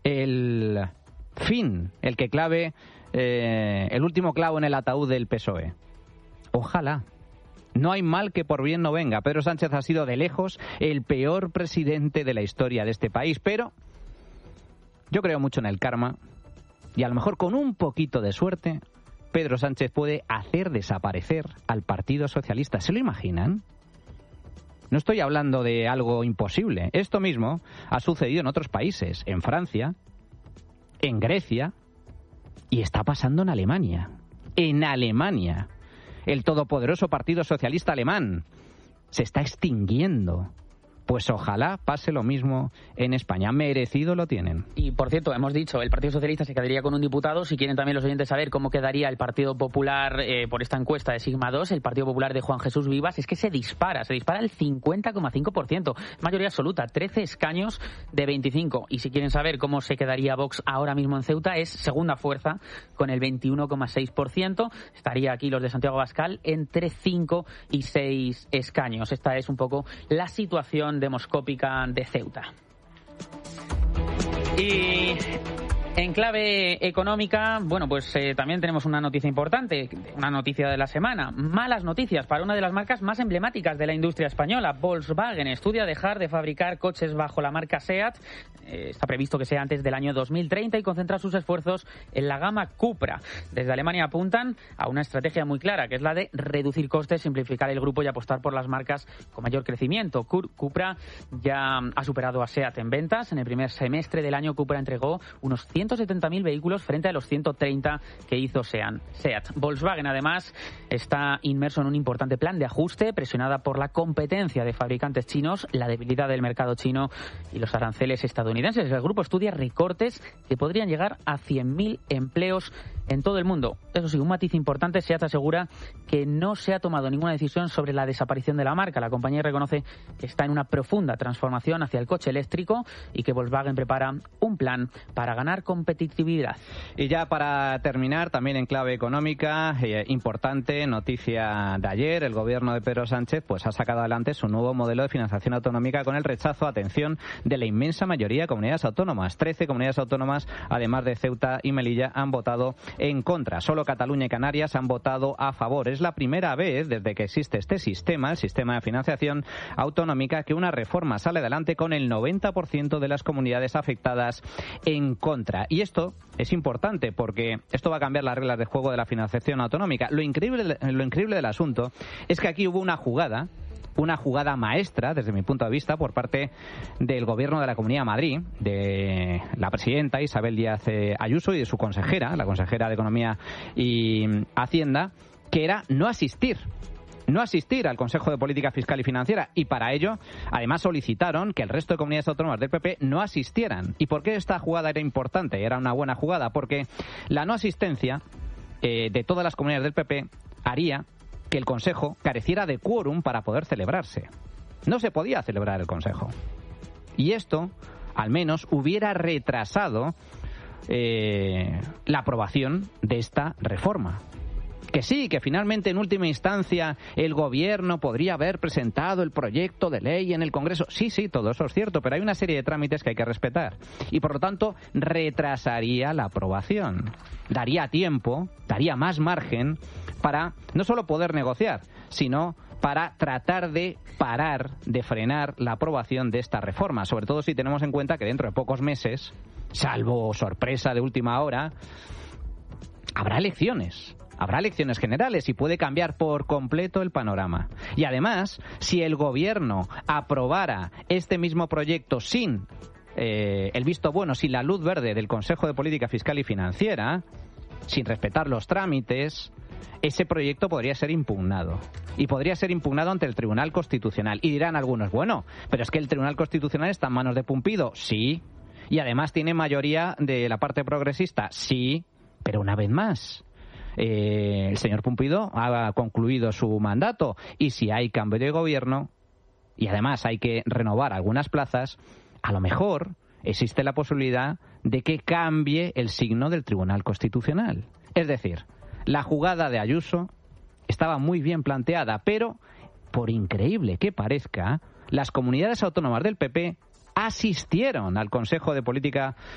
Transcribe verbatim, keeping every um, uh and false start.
el fin, el que clave eh, el último clavo en el ataúd del P S O E. Ojalá. No hay mal que por bien no venga. Pedro Sánchez ha sido de lejos el peor presidente de la historia de este país, pero yo creo mucho en el karma y a lo mejor con un poquito de suerte Pedro Sánchez puede hacer desaparecer al Partido Socialista. ¿Se lo imaginan? No estoy hablando de algo imposible. Esto mismo ha sucedido en otros países, en Francia, en Grecia y está pasando en Alemania. En Alemania. El todopoderoso Partido Socialista Alemán se está extinguiendo. Pues ojalá pase lo mismo en España. Merecido lo tienen. Y, por cierto, hemos dicho, el Partido Socialista se quedaría con un diputado. Si quieren también los oyentes saber cómo quedaría el Partido Popular eh, por esta encuesta de Sigma dos, el Partido Popular de Juan Jesús Vivas, es que se dispara, se dispara el cincuenta coma cinco por ciento. Mayoría absoluta, trece escaños de veinticinco. Y si quieren saber cómo se quedaría Vox ahora mismo en Ceuta, es segunda fuerza con el veintiuno coma seis por ciento. Estaría aquí los de Santiago Abascal entre cinco y seis escaños. Esta es un poco la situación demoscópica de Ceuta. Y en clave económica, bueno, pues eh, también tenemos una noticia importante, una noticia de la semana. Malas noticias para una de las marcas más emblemáticas de la industria española. Volkswagen estudia dejar de fabricar coches bajo la marca SEAT. Eh, está previsto que sea antes del año dos mil treinta y concentrar sus esfuerzos en la gama Cupra. Desde Alemania apuntan a una estrategia muy clara, que es la de reducir costes, simplificar el grupo y apostar por las marcas con mayor crecimiento. Cupra ya ha superado a SEAT en ventas. En el primer semestre del año, Cupra entregó unos ciento setenta mil vehículos frente a los ciento treinta que hizo SEAT. Volkswagen, además, está inmerso en un importante plan de ajuste, presionada por la competencia de fabricantes chinos, la debilidad del mercado chino y los aranceles estadounidenses. El grupo estudia recortes que podrían llegar a cien mil empleos en todo el mundo. Eso sí, un matiz importante: SEAT asegura que no se ha tomado ninguna decisión sobre la desaparición de la marca. La compañía reconoce que está en una profunda transformación hacia el coche eléctrico y que Volkswagen prepara un plan para ganar competitividad. Y ya para terminar, también en clave económica, eh, importante noticia de ayer: el gobierno de Pedro Sánchez pues ha sacado adelante su nuevo modelo de financiación autonómica con el rechazo, atención, de la inmensa mayoría de comunidades autónomas. trece comunidades autónomas, además de Ceuta y Melilla, han votado en contra. Solo Cataluña y Canarias han votado a favor. Es la primera vez desde que existe este sistema, el sistema de financiación autonómica, que una reforma sale adelante con el noventa por ciento de las comunidades afectadas en contra. Y esto es importante porque esto va a cambiar las reglas de juego de la financiación autonómica. Lo increíble, lo increíble del asunto es que aquí hubo una jugada una jugada maestra, desde mi punto de vista, por parte del Gobierno de la Comunidad de Madrid, de la presidenta Isabel Díaz Ayuso y de su consejera, la consejera de Economía y Hacienda, que era no asistir. no asistir al Consejo de Política Fiscal y Financiera, y para ello además solicitaron que el resto de comunidades autónomas del P P no asistieran. ¿Y por qué esta jugada era importante? Era una buena jugada porque la no asistencia eh, de todas las comunidades del P P haría que el Consejo careciera de quórum para poder celebrarse. No se podía celebrar el Consejo. Y esto, al menos, hubiera retrasado eh, la aprobación de esta reforma. Que sí, que finalmente en última instancia el gobierno podría haber presentado el proyecto de ley en el Congreso. Sí, sí, todo eso es cierto, pero hay una serie de trámites que hay que respetar. Y por lo tanto retrasaría la aprobación. Daría tiempo, daría más margen para no solo poder negociar, sino para tratar de parar, de frenar la aprobación de esta reforma. Sobre todo si tenemos en cuenta que dentro de pocos meses, salvo sorpresa de última hora, habrá elecciones. Habrá elecciones generales y puede cambiar por completo el panorama. Y además, si el gobierno aprobara este mismo proyecto sin eh, el visto bueno, sin la luz verde del Consejo de Política Fiscal y Financiera, sin respetar los trámites, ese proyecto podría ser impugnado. Y podría ser impugnado ante el Tribunal Constitucional. Y dirán algunos, bueno, pero es que el Tribunal Constitucional está en manos de Pumpido. Sí. Y además tiene mayoría de la parte progresista. Sí. Pero una vez más, Eh, el señor Pumpido ha concluido su mandato y si hay cambio de gobierno y además hay que renovar algunas plazas, a lo mejor existe la posibilidad de que cambie el signo del Tribunal Constitucional. Es decir, la jugada de Ayuso estaba muy bien planteada, pero por increíble que parezca, las comunidades autónomas del P P asistieron al Consejo de Política